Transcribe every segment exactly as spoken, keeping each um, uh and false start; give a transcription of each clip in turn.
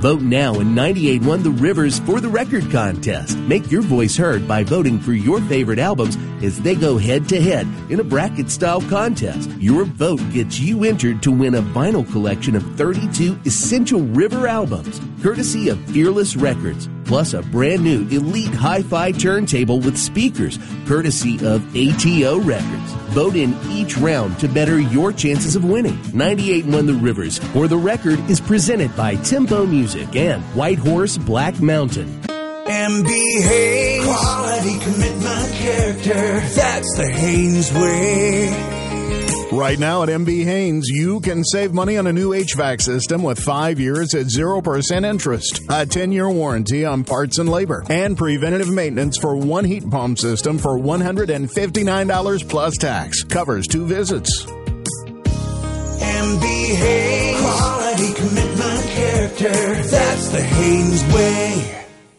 Vote now in ninety-eight point one The River's For the Record contest. Make your voice heard by voting for your favorite albums as they go head-to-head in a bracket-style contest. Your vote gets you entered to win a vinyl collection of thirty-two essential River albums, courtesy of Fearless Records, plus a brand new elite hi-fi turntable with speakers, courtesy of A T O Records. Vote in each round to better your chances of winning. ninety-eight point one The River's For the Record is presented by Tempo Music and White Horse Black Mountain. M B Haynes, quality, commitment, character, that's the Haynes way. Right now at M B Haynes, you can save money on a new H V A C system with five years at zero percent interest, a ten-year warranty on parts and labor, and preventative maintenance for one heat pump system for one hundred fifty-nine dollars plus tax. Covers two visits. M B Haynes, quality, commitment, character, that's the Haynes way.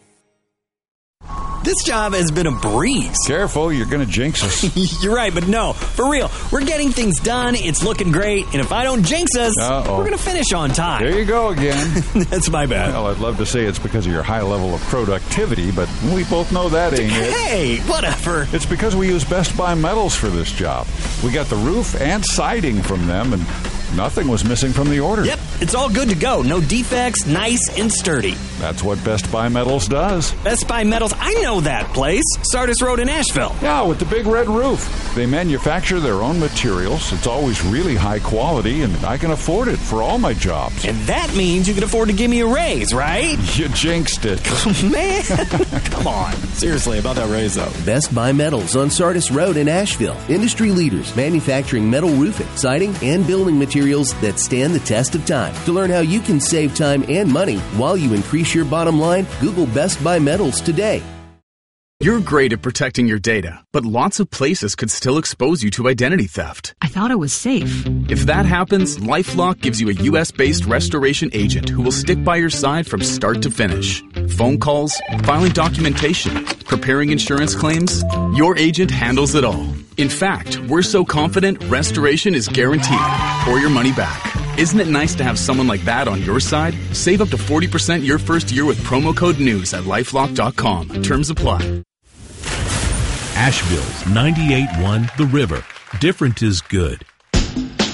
This job has been a breeze. Careful, you're going to jinx us. You're right, but no, for real. We're getting things done, it's looking great, and if I don't jinx us, Uh-oh. we're going to finish on time. There you go again. That's my bad. Well, I'd love to say it's because of your high level of productivity, but we both know that ain't it. Hey, whatever. It's because we use Best Buy Metals for this job. We got the roof and siding from them, and nothing was missing from the order. Yep, it's all good to go. No defects, nice and sturdy. That's what Best Buy Metals does. Best Buy Metals, I know that place. Sardis Road in Asheville. Yeah, with the big red roof. They manufacture their own materials. It's always really high quality, and I can afford it for all my jobs. And that means you can afford to give me a raise, right? You jinxed it. Man, come on. Seriously, about that raise, though. Best Buy Metals on Sardis Road in Asheville. Industry leaders manufacturing metal roofing, siding, and building materials that stand the test of time. To learn how you can save time and money while you increase your bottom line, Google Best Buy Metals today. You're great at protecting your data, but lots of places could still expose you to identity theft. I thought it was safe. If that happens, LifeLock gives you a U S-based restoration agent who will stick by your side from start to finish. Phone calls, filing documentation, preparing insurance claims, your agent handles it all. In fact, we're so confident restoration is guaranteed or your money back. Isn't it nice to have someone like that on your side? Save up to forty percent your first year with promo code NEWS at lifelock dot com. Terms apply. Asheville's ninety-eight point one The River. Different is good.